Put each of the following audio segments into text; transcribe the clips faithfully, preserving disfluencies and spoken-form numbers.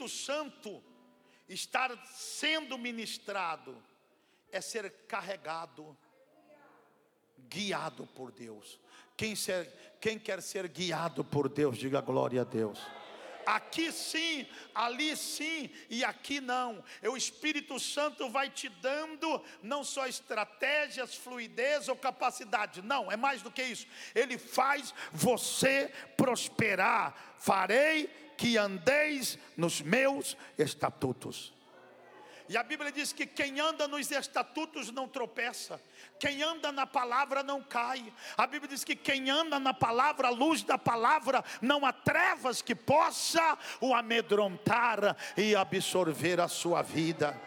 Espírito Santo estar sendo ministrado é ser carregado, guiado por Deus. Quem, ser, quem quer ser guiado por Deus, diga glória a Deus. Aqui sim, ali sim e aqui não. O Espírito Santo vai te dando não só estratégias, fluidez ou capacidade. Não, é mais do que isso. Ele faz você prosperar. Farei que andeis nos meus estatutos. E a Bíblia diz que quem anda nos estatutos não tropeça. Quem anda na palavra não cai. A Bíblia diz que quem anda na palavra, a luz da palavra, não há trevas que possa o amedrontar e absorver a sua vida.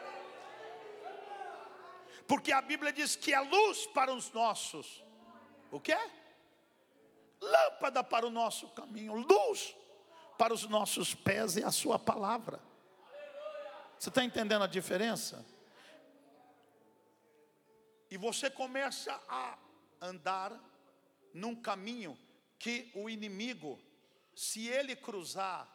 Porque a Bíblia diz que é luz para os nossos. O quê? Lâmpada para o nosso caminho. Luz para os nossos pés é a sua palavra. Você está entendendo a diferença? E você começa a andar num caminho que o inimigo, se ele cruzar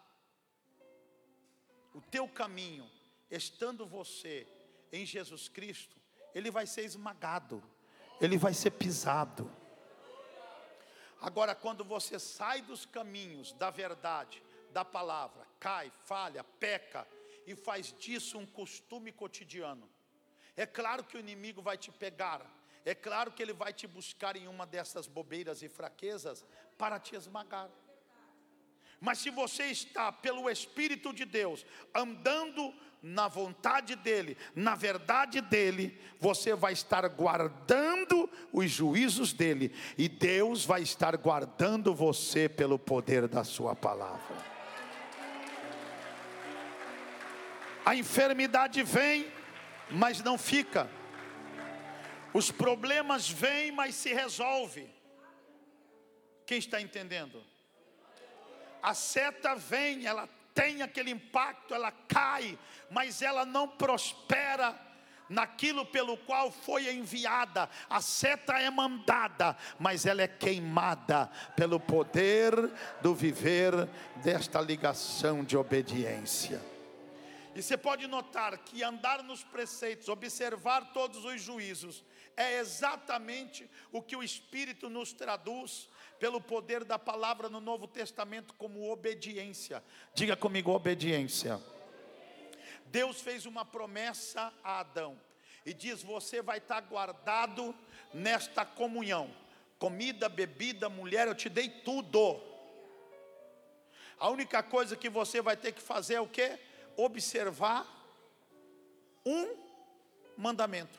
o teu caminho, estando você em Jesus Cristo, ele vai ser esmagado, ele vai ser pisado. Agora, quando você sai dos caminhos da verdade, da palavra, cai, falha, peca, e faz disso um costume cotidiano, é claro que o inimigo vai te pegar, é claro que ele vai te buscar em uma dessas bobeiras e fraquezas para te esmagar. Mas se você está pelo Espírito de Deus, andando na vontade dEle, na verdade dEle, você vai estar guardando os juízos dEle, e Deus vai estar guardando você pelo poder da sua palavra. A enfermidade vem, mas não fica. Os problemas vêm, mas se resolve. Quem está entendendo? A seta vem, ela tem aquele impacto, ela cai, mas ela não prospera naquilo pelo qual foi enviada. A seta é mandada, mas ela é queimada pelo poder do viver desta ligação de obediência. E você pode notar que andar nos preceitos, observar todos os juízos, é exatamente o que o Espírito nos traduz pelo poder da palavra no Novo Testamento como obediência. Diga comigo, obediência. Deus fez uma promessa a Adão e diz: você vai estar guardado nesta comunhão. Comida, bebida, mulher, eu te dei tudo. A única coisa que você vai ter que fazer é o quê? Observar um mandamento.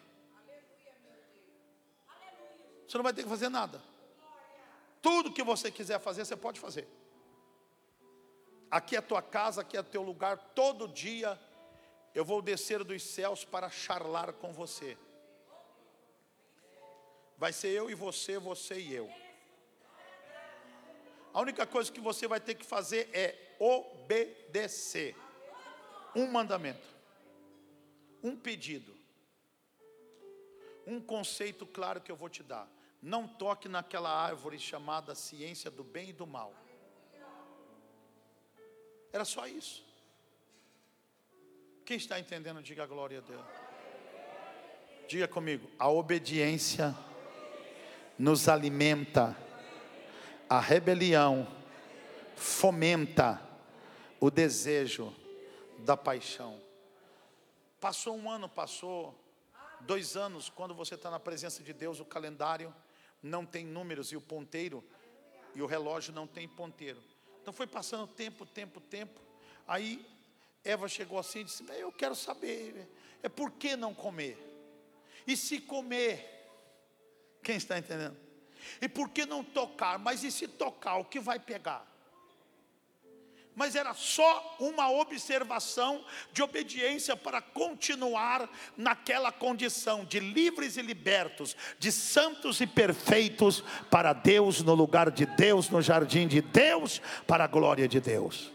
Você não vai ter que fazer nada. Tudo que você quiser fazer, você pode fazer. Aqui é a tua casa, aqui é o teu lugar. Todo dia eu vou descer dos céus para charlar com você. Vai ser eu e você, você e eu. A única coisa que você vai ter que fazer é obedecer. Um mandamento, um pedido, um conceito claro que eu vou te dar: não toque naquela árvore chamada ciência do bem e do mal. Era só isso. Quem está entendendo, diga glória a Deus. Diga comigo: a obediência nos alimenta, a rebelião fomenta o desejo da paixão. Passou um ano, passou dois anos. Quando você está na presença de Deus, o calendário não tem números e o ponteiro e o relógio não tem ponteiro. Então foi passando tempo, tempo, tempo. Aí Eva chegou assim e disse: eu quero saber, é por que não comer? E se comer? Quem está entendendo? E por que não tocar? Mas e se tocar, o que vai pegar? Mas era só uma observação de obediência para continuar naquela condição de livres e libertos, de santos e perfeitos para Deus, no lugar de Deus, no jardim de Deus, para a glória de Deus.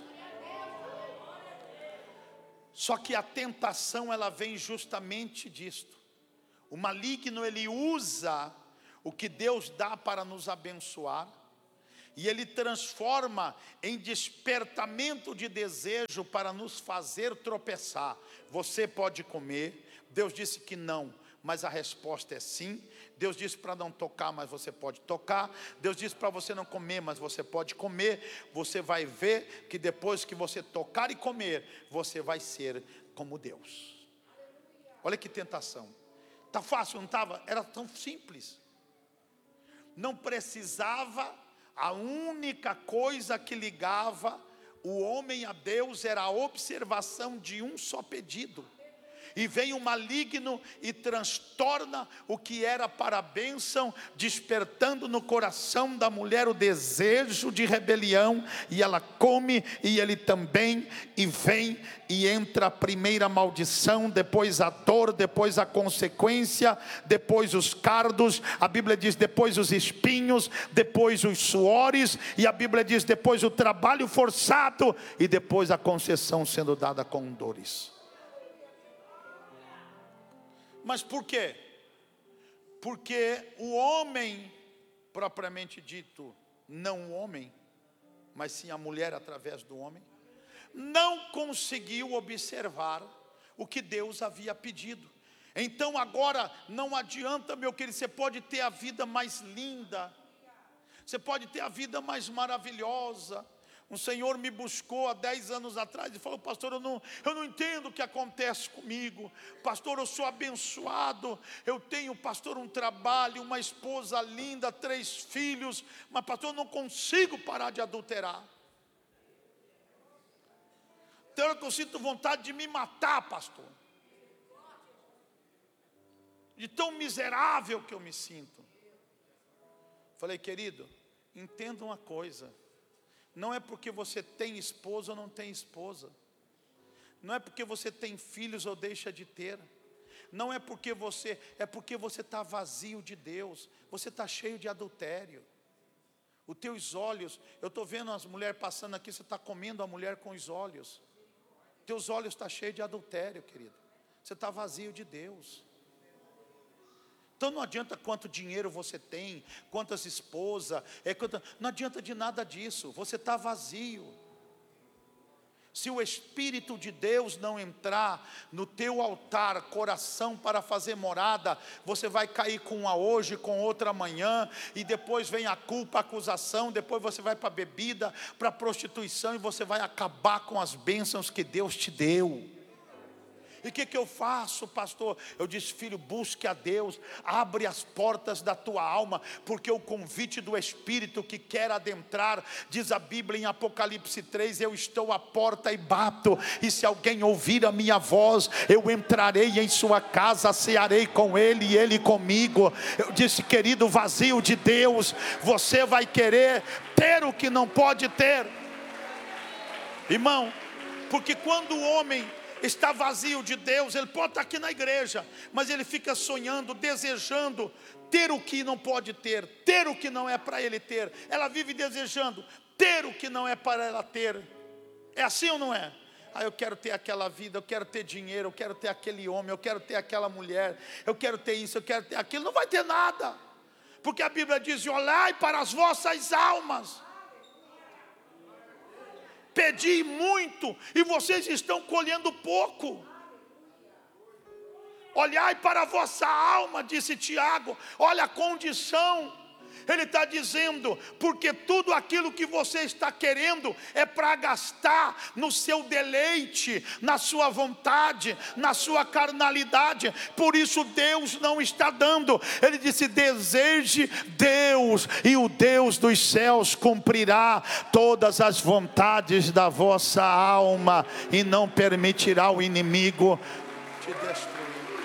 Só que a tentação, ela vem justamente disto. O maligno, ele usa o que Deus dá para nos abençoar, e ele transforma em despertamento de desejo para nos fazer tropeçar. Você pode comer, Deus disse que não, mas a resposta é sim. Deus disse para não tocar, mas você pode tocar. Deus disse para você não comer, mas você pode comer. Você vai ver que depois que você tocar e comer, você vai ser como Deus. Olha que tentação. Está fácil, não estava? Era tão simples. Não precisava, a única coisa que ligava o homem a Deus era a observação de um só pedido. E vem o maligno e transtorna o que era para a bênção, despertando no coração da mulher o desejo de rebelião, e ela come, e ele também, e vem, e entra a primeira maldição, depois a dor, depois a consequência, depois os cardos, a Bíblia diz depois os espinhos, depois os suores, e a Bíblia diz depois o trabalho forçado, e depois a concessão sendo dada com dores. Mas por quê? Porque o homem, propriamente dito, não o homem, mas sim a mulher através do homem, não conseguiu observar o que Deus havia pedido. Então agora não adianta, meu querido, você pode ter a vida mais linda, você pode ter a vida mais maravilhosa. Um senhor me buscou há dez anos atrás e falou: pastor, eu não, eu não entendo o que acontece comigo. Pastor, eu sou abençoado, eu tenho, pastor, um trabalho, uma esposa linda, três filhos, mas pastor, eu não consigo parar de adulterar. Tem hora que eu sinto vontade de me matar, pastor, de tão miserável que eu me sinto. Falei: querido, entenda uma coisa. Não é porque você tem esposa ou não tem esposa. Não é porque você tem filhos ou deixa de ter. Não é porque você, é porque você está vazio de Deus. Você está cheio de adultério. Os teus olhos, eu estou vendo as mulheres passando aqui, você está comendo a mulher com os olhos. Teus olhos estão cheios de adultério, querido. Você está vazio de Deus. Então não adianta quanto dinheiro você tem, quantas esposas, é, quanto, não adianta de nada disso, você está vazio. Se o Espírito de Deus não entrar no teu altar, coração para fazer morada, você vai cair com uma hoje, com outra amanhã, e depois vem a culpa, a acusação, depois você vai para a bebida, para a prostituição, e você vai acabar com as bênçãos que Deus te deu. E o que, que eu faço, pastor? Eu disse: filho, busque a Deus, abre as portas da tua alma, porque o convite do Espírito que quer adentrar, diz a Bíblia em Apocalipse três, eu estou à porta e bato, e se alguém ouvir a minha voz, eu entrarei em sua casa, cearei com ele e ele comigo. Eu disse: querido, vazio de Deus, você vai querer ter o que não pode ter, irmão, porque quando o homem está vazio de Deus, ele pode estar aqui na igreja, mas ele fica sonhando, desejando ter o que não pode ter, ter o que não é para ele ter. Ela vive desejando ter o que não é para ela ter. É assim ou não é? Ah, eu quero ter aquela vida, eu quero ter dinheiro, eu quero ter aquele homem, eu quero ter aquela mulher, eu quero ter isso, eu quero ter aquilo. Não vai ter nada, porque a Bíblia diz: olhai para as vossas almas, pedi muito e vocês estão colhendo pouco. Olhai para a vossa alma, disse Tiago. Olha a condição. Ele está dizendo, porque tudo aquilo que você está querendo é para gastar no seu deleite, na sua vontade, na sua carnalidade. Por isso Deus não está dando. Ele disse: deseje Deus, e o Deus dos céus cumprirá todas as vontades da vossa alma, e não permitirá o inimigo te destruir.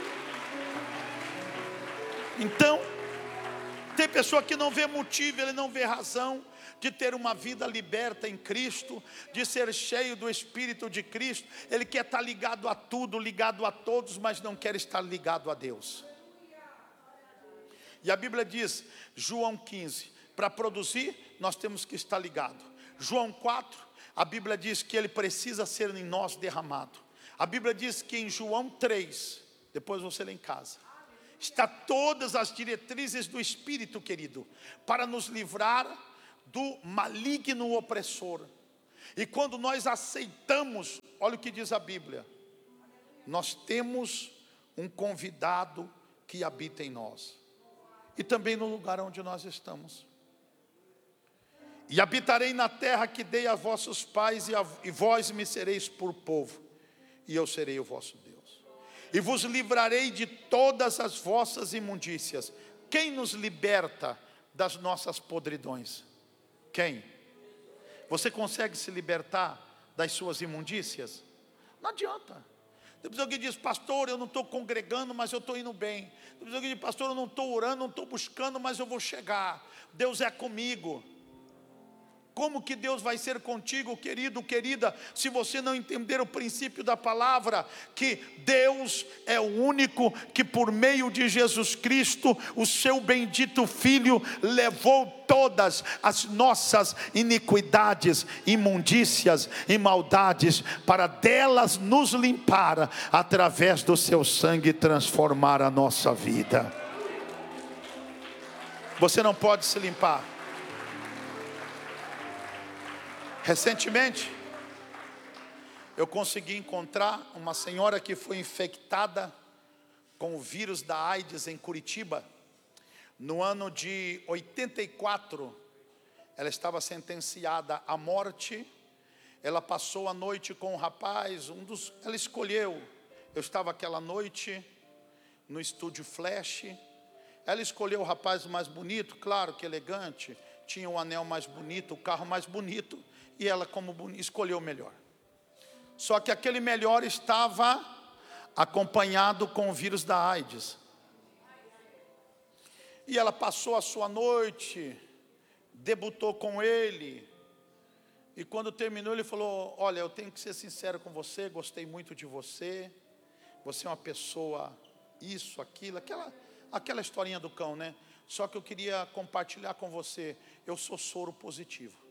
Então, tem pessoa que não vê motivo, ele não vê razão de ter uma vida liberta em Cristo, de ser cheio do Espírito de Cristo. Ele quer estar ligado a tudo, ligado a todos, mas não quer estar ligado a Deus. E a Bíblia diz, João quinze, para produzir nós temos que estar ligado. João quatro, a Bíblia diz que ele precisa ser em nós derramado. A Bíblia diz que em João três, depois você lê em casa, está todas as diretrizes do Espírito, querido, para nos livrar do maligno opressor. E quando nós aceitamos, olha o que diz a Bíblia, nós temos um convidado que habita em nós, e também no lugar onde nós estamos. E habitarei na terra que dei a vossos pais, e, a, e vós me sereis por povo, e eu serei o vosso Deus. E vos livrarei de todas as vossas imundícias. Quem nos liberta das nossas podridões? Quem? Você consegue se libertar das suas imundícias? Não adianta. Depois alguém diz, pastor, eu não estou congregando, mas eu estou indo bem. Depois alguém diz, pastor, eu não estou orando, não estou buscando, mas eu vou chegar. Deus é comigo. Como que Deus vai ser contigo, querido, querida, se você não entender o princípio da palavra, que Deus é o único que por meio de Jesus Cristo, o seu bendito Filho, levou todas as nossas iniquidades, imundícias e maldades, para delas nos limpar, através do seu sangue transformar a nossa vida. Você não pode se limpar. Recentemente, eu consegui encontrar uma senhora que foi infectada com o vírus da AIDS em Curitiba. No ano de oitenta e quatro, ela estava sentenciada à morte. Ela passou a noite com um rapaz, um dos, ela escolheu. Eu estava aquela noite no estúdio Flash. Ela escolheu o rapaz mais bonito, claro que elegante, tinha o anel mais bonito, o carro mais bonito. E ela como escolheu o melhor. Só que aquele melhor estava acompanhado com o vírus da AIDS. E ela passou a sua noite, debutou com ele. E quando terminou ele falou, olha, eu tenho que ser sincero com você, gostei muito de você. Você é uma pessoa isso, aquilo, aquela, aquela historinha do cão, né? Só que eu queria compartilhar com você, eu sou soro positivo.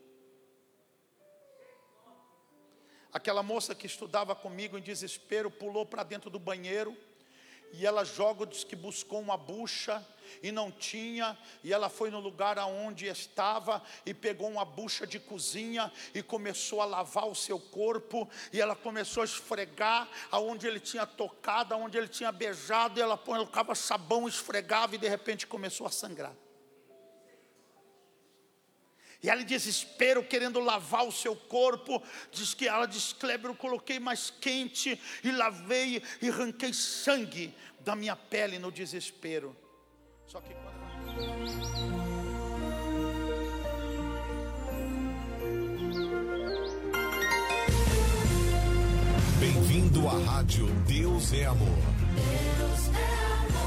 Aquela moça que estudava comigo em desespero, pulou para dentro do banheiro, e ela joga, diz que buscou uma bucha, e não tinha, e ela foi no lugar aonde estava, e pegou uma bucha de cozinha, e começou a lavar o seu corpo, e ela começou a esfregar, aonde ele tinha tocado, aonde ele tinha beijado, e ela colocava sabão, esfregava, e de repente começou a sangrar. E ela em desespero, querendo lavar o seu corpo, diz que ela diz, Kleber, eu coloquei mais quente, e lavei, e arranquei sangue da minha pele no desespero. Só que quando... Bem-vindo à rádio Deus é Amor. Deus é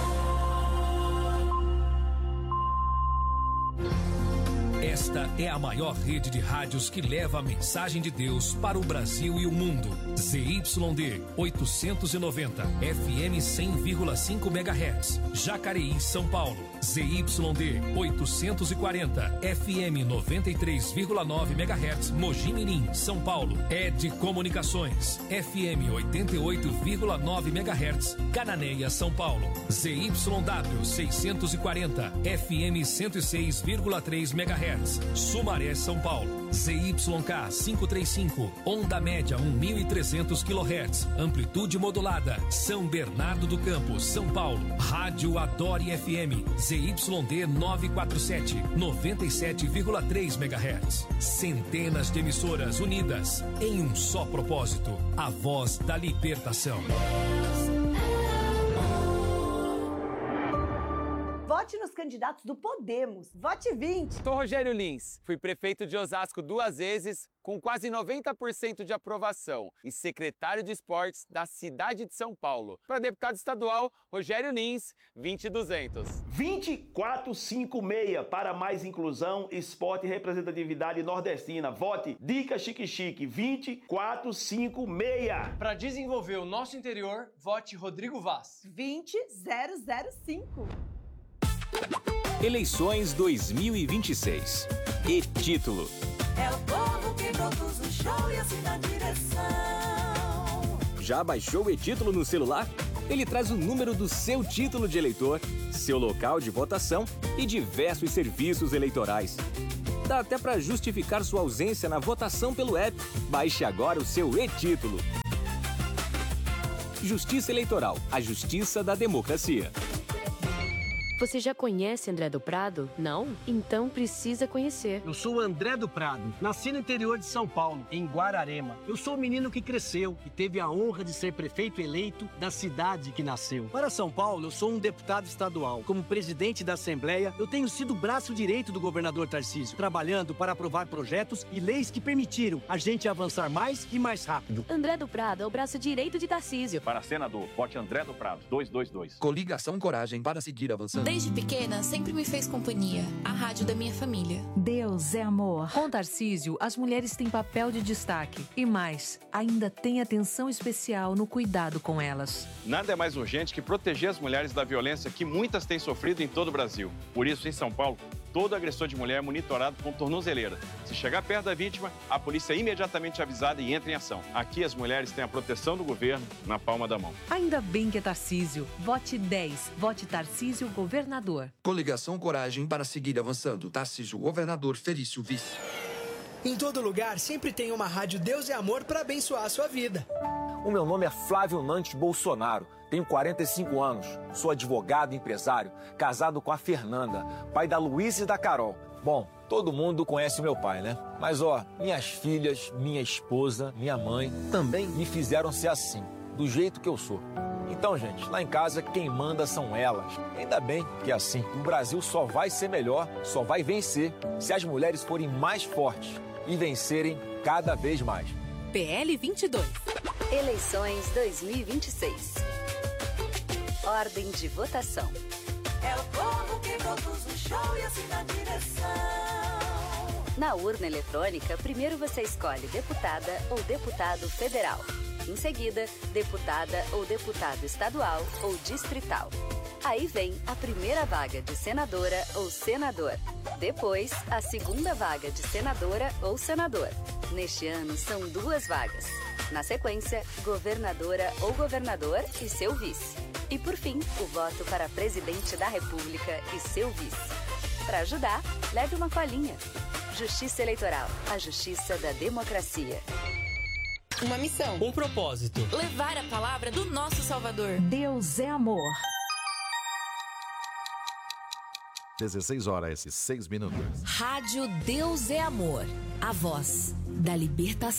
Esta é a maior rede de rádios que leva a mensagem de Deus para o Brasil e o mundo. Z Y D oitocentos e noventa, F M cem vírgula cinco megahertz, Jacareí, São Paulo. Z Y D oitocentos e quarenta, F M noventa e três vírgula nove megahertz, Mogi Mirim, São Paulo. E D Comunicações, F M oitenta e oito vírgula nove megahertz, Cananéia, São Paulo. Z Y W seiscentos e quarenta, F M cento e seis vírgula três megahertz, Sumaré, São Paulo. Z Y K quinhentos e trinta e cinco, onda média mil e trezentos quilohertz, amplitude modulada, São Bernardo do Campo, São Paulo. Rádio Adore F M, Z Y D novecentos e quarenta e sete, noventa e sete vírgula três megahertz. Centenas de emissoras unidas em um só propósito, a voz da libertação. Vote nos candidatos do Podemos. Vote vinte. Sou Rogério Lins. Fui prefeito de Osasco duas vezes, com quase noventa por cento de aprovação, e secretário de esportes da cidade de São Paulo. Para deputado estadual, Rogério Lins, vinte e duzentos. vinte e quatro cinquenta e seis para mais inclusão, esporte e representatividade nordestina. Vote Dica Chique Chique, vinte e quatro cinquenta e seis. Para desenvolver o nosso interior, vote Rodrigo Vaz. vinte zero zero cinco. Eleições dois mil e vinte e seis. E título: É o povo que produz o show e assim na direção. Já baixou o e-título no celular? Ele traz o número do seu título de eleitor, seu local de votação e diversos serviços eleitorais. Dá até para justificar sua ausência na votação pelo app. Baixe agora o seu e-título. Justiça Eleitoral, a justiça da democracia. Você já conhece André do Prado? Não? Então precisa conhecer. Eu sou o André do Prado. Nasci no interior de São Paulo, em Guararema. Eu sou o menino que cresceu e teve a honra de ser prefeito eleito da cidade que nasceu. Para São Paulo, eu sou um deputado estadual. Como presidente da Assembleia, eu tenho sido o braço direito do governador Tarcísio, trabalhando para aprovar projetos e leis que permitiram a gente avançar mais e mais rápido. André do Prado é o braço direito de Tarcísio. Para senador, vote André do Prado, dois dois dois. Coligação Coragem para seguir avançando. Desde pequena, sempre me fez companhia, a rádio da minha família. Deus é amor. Com Tarcísio, as mulheres têm papel de destaque. E mais, ainda tem atenção especial no cuidado com elas. Nada é mais urgente que proteger as mulheres da violência que muitas têm sofrido em todo o Brasil. Por isso, em São Paulo, todo agressor de mulher é monitorado com tornozeleira. Se chegar perto da vítima, a polícia é imediatamente avisada e entra em ação. Aqui as mulheres têm a proteção do governo na palma da mão. Ainda bem que é Tarcísio. Vote dez. Vote Tarcísio Governador. Coligação Coragem para seguir avançando. Tarcísio Governador, Felício Vice. Em todo lugar sempre tem uma rádio Deus é Amor para abençoar a sua vida. O meu nome é Flávio Nantes Bolsonaro. Tenho quarenta e cinco anos, sou advogado e empresário, casado com a Fernanda, pai da Luísa e da Carol. Bom, todo mundo conhece meu pai, né? Mas ó, minhas filhas, minha esposa, minha mãe também me fizeram ser assim, do jeito que eu sou. Então, gente, lá em casa quem manda são elas. Ainda bem que é assim. O Brasil só vai ser melhor, só vai vencer se as mulheres forem mais fortes e vencerem cada vez mais. P L vinte e dois. Eleições dois mil e vinte e seis. Ordem de votação. É o povo que produz o show e assina a direção. Na urna eletrônica, primeiro você escolhe deputada ou deputado federal. Em seguida, deputada ou deputado estadual ou distrital. Aí vem a primeira vaga de senadora ou senador. Depois, a segunda vaga de senadora ou senador. Neste ano, são duas vagas. Na sequência, governadora ou governador e seu vice. E por fim, o voto para presidente da República e seu vice. Para ajudar, leve uma colinha. Justiça Eleitoral, a justiça da democracia. Uma missão. Um propósito. Levar a palavra do nosso Salvador. Deus é amor. dezesseis horas e seis minutos. Rádio Deus é Amor. A voz da libertação.